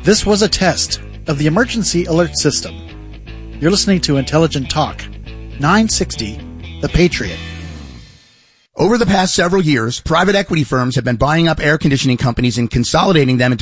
This was a test of the emergency alert system. You're listening to Intelligent Talk, 960, The Patriot. Over the past several years, private equity firms have been buying up air conditioning companies and consolidating them into